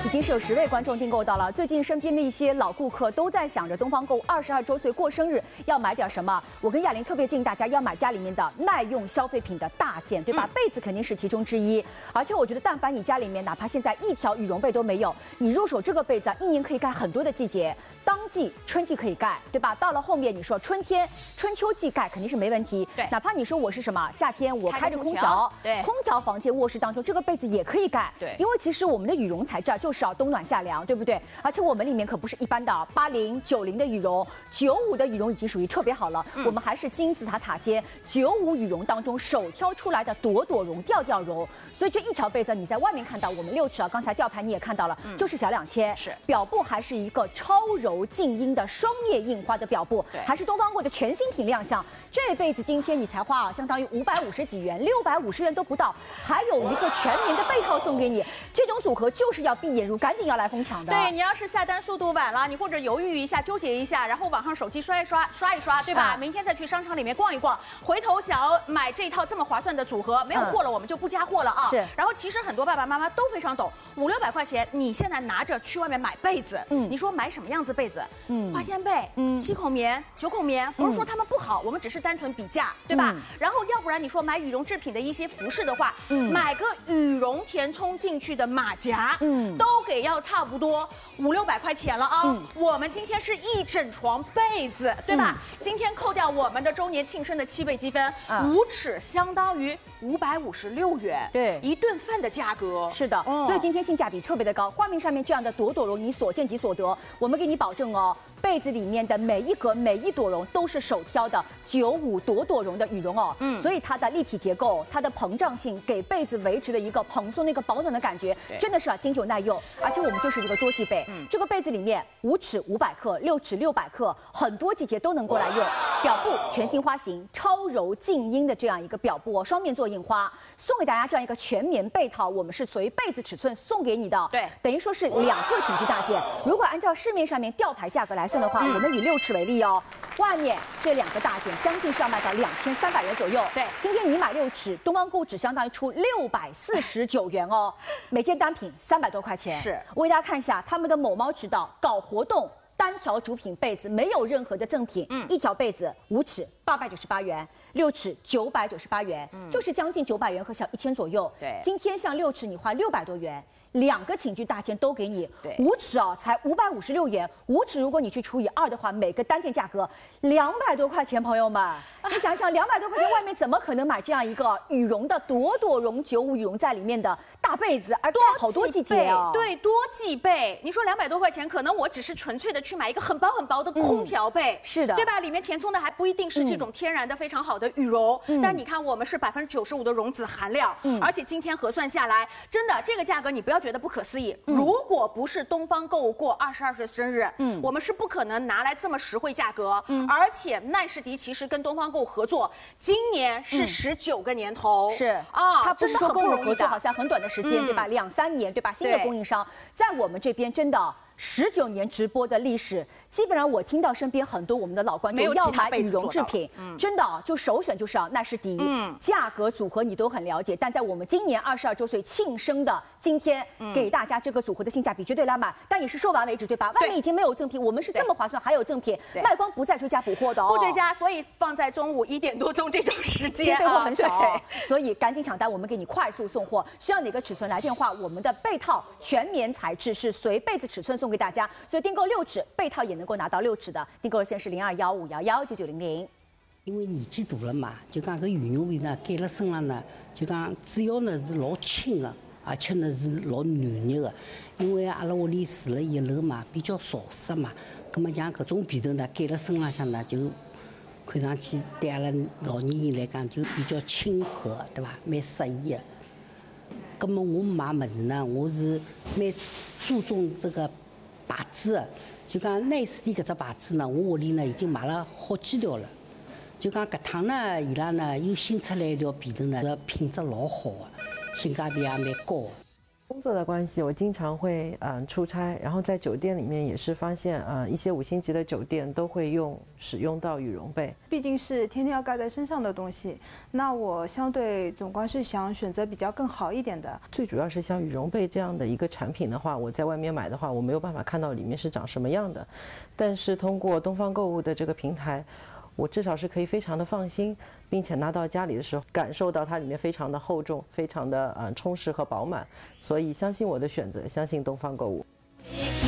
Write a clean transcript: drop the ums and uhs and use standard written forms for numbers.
经是有10位观众订购到了。最近身边的一些老顾客都在想着东方购物22周岁过生日要买点什么。我跟亚玲特别建议大家要买家里面的耐用消费品的大件，对吧？被子肯定是其中之一。而且我觉得，但凡你家里面哪怕现在一条羽绒被都没有，你入手这个被子1年可以盖很多的季节。当季、春季可以盖，对吧？到了后面你说春天、春秋季盖肯定是没问题。 对， 哪怕你说我是什么夏天我开着空调， 对， 空调房间卧室当中这个被子也可以盖。 对， 因为其实我们的羽绒材质就是要冬暖夏凉，对不对？而且我们里面可不是一般的80、90的羽绒，95的羽绒已经属于特别好了。我们还是金字塔塔尖95羽绒当中首挑出来的朵朵绒、调调绒。所以这一条被子你在外面看到，我们6尺啊，刚才吊牌你也看到了，就是小2000。 是， 表布还是一个超柔静音的双叶印花的表布，还是东方购的全新品亮相。这被子今天你才花相当于550几元，650元都不到，还有一个全棉的被套送给你。这种组合就是要闭眼入，赶紧要来疯抢的。 对，你要是下单速度晚了，你或者犹豫一下、纠结一下，然后网上手机刷一刷，对吧？明天再去商场里面逛一逛，回头想要买这套这么划算的组合，没有货了我们就不加货了啊。 是。 然后其实很多爸爸妈妈都非常懂，500、600块钱，你现在拿着去外面买被子，你说买什么样子被子？花仙被、7孔棉、9孔棉，不是说他们不好，我们只是单纯比价，对吧？然后要不然你说买羽绒制品的一些服饰的话，买个羽绒填充进去的马甲，都给要差不多500、600块钱了啊。我们今天是一整床被子，对吧？今天扣掉我们的周年庆生的7倍积分，5尺相当于556元， 对， 一顿饭的价格。 是的，所以今天性价比特别的高。画面上面这样的朵朵绒，你所见即所得，我们给你保证哦。被子里面的每一格、每一朵绒都是首挑的95朵朵绒的羽绒哦，所以它的立体结构、它的膨胀性，给被子维持的一个蓬松、那个保暖的感觉，真的是经久耐用。而且我们就是一个多季被，这个被子里面5尺500克、6尺600克，很多季节都能够来用。表布全新花型，超柔静音的这样一个表布哦，双面做印花，送给大家这样一个全棉被套，我们是随被子尺寸送给你的，对，等于说是2个寝具大件。如果按照市面上面吊牌价格来算的话，我们以6尺为例哦，外面这2个大件将近是要卖到2300元左右。对，今天你买6尺，东方购只相当于出649元哦，每件单品300多块钱。是，我给大家看一下他们的某猫指导搞活动。单条主品被子没有任何的赠品，一条被子5尺898元，6尺998元，就是将近900元和小1000左右。对，今天像6尺你花600多元。2个寝具大件都给你，5尺啊才556元，5尺如果你去除以2的话，每个单件价格200多块钱，朋友们，你想想200多块钱，外面怎么可能买这样一个羽绒的朵朵绒95羽绒在里面的大被子，而盖好多季节啊？ 对，多季被。你说200多块钱，可能我只是纯粹的去买一个很薄很薄的空调被， 是的， 对吧？里面填充的还不一定是这种天然的非常好的羽绒，但你看我们是95%的绒子含量，而且今天核算下来，真的这个价格你不要觉得不可思议。如果不是东方购物过22岁生日，我们是不可能拿来这么实惠价格。而且奈士迪其实跟东方购物合作，今年是19个年头， 是啊，它不是说跟我们合作好像很短的时间，对吧？2、3年，对吧？新的供应商在我们这边真的19年直播的历史。基本上我听到身边很多我们的老观众要买羽绒制品，真的就首选就是奈士迪，价格组合你都很了解。但在我们今年22周岁庆生的今天，给大家这个组合的性价比绝对拉满，但也是说完为止，对吧？外面已经没有赠品，我们是这么划算，还有赠品，卖光不再追加补货的哦， 不追加，所以放在中午1点多钟这种时间， 备货很少，所以赶紧抢单，我们给你快速送货。需要哪个尺寸来电话？我们的被套全棉材质是随被子尺寸送给大家，所以订购6尺被套也能够拿到6尺的，订购热线是0215119900。 因为年纪大了嘛，就讲搿羽绒被呢盖辣身上呢，就讲主要呢是老轻的，而且呢是老暖热的。因为阿拉屋里住了1楼嘛，比较潮湿嘛，葛么像搿种被头呢盖辣身浪向呢，就看上去对阿拉老年人来讲就比较亲和，对伐？蛮适宜的。葛么我买物事呢，我是蛮注重这个牌子的。就讲奈士迪搿只牌子呢，我屋里呢已经买了好几条了。就讲搿趟呢，伊拉呢又新出来一条被头呢，品质老好的，性价比也蛮高的。 工作的关系，我经常会出差，然后在酒店里面也是发现一些5星级的酒店都会使用到羽绒被， 毕竟是天天要盖在身上的东西，那我相对总归是想选择比较更好一点的。 最主要是像羽绒被这样的一个产品的话，我在外面买的话，我没有办法看到里面是长什么样的，但是通过东方购物的这个平台，我至少是可以非常的放心，并且拿到家里的时候感受到它里面非常的厚重，非常的充实和饱满，所以相信我的选择，相信东方购物。